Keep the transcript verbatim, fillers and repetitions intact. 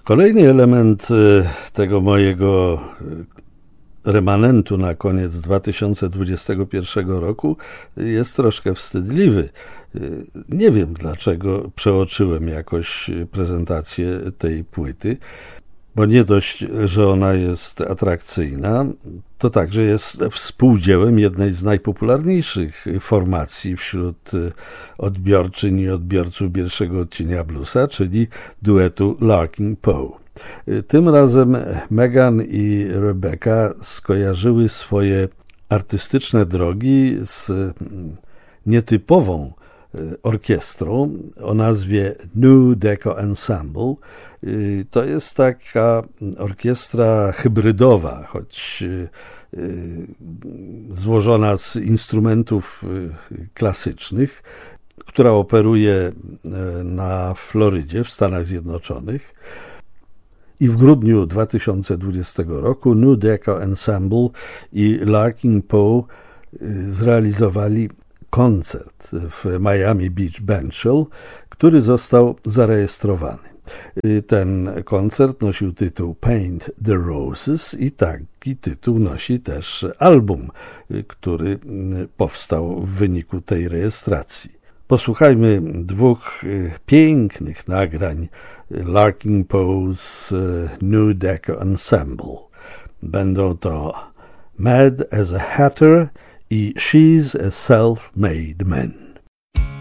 Kolejny element tego mojego remanentu na koniec dwa tysiące dwudziestego pierwszego roku jest troszkę wstydliwy. Nie wiem, dlaczego przeoczyłem jakoś prezentację tej płyty, bo nie dość, że ona jest atrakcyjna, to także jest współdziełem jednej z najpopularniejszych formacji wśród odbiorczyń i odbiorców pierwszego odcienia bluesa, czyli duetu Larkin Poe. Tym razem Megan i Rebecca skojarzyły swoje artystyczne drogi z nietypową orkiestrą o nazwie New Deco Ensemble. To jest taka orkiestra hybrydowa, choć złożona z instrumentów klasycznych, która operuje na Florydzie w Stanach Zjednoczonych. I w grudniu dwa tysiące dwudziestego roku New Deco Ensemble i Larkin Poe zrealizowali koncert w Miami Beach Benchill, który został zarejestrowany. Ten koncert nosił tytuł Paint the Roses i taki tytuł nosi też album, który powstał w wyniku tej rejestracji. Posłuchajmy dwóch pięknych nagrań Larkin Poe's New Deco Ensemble. Będą to Mad as a Hatter i She's a Self-Made Man.